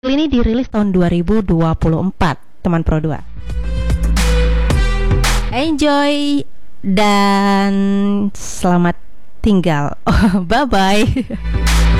Ini dirilis tahun 2024, teman Pro 2. Enjoy dan selamat tinggal. Bye bye.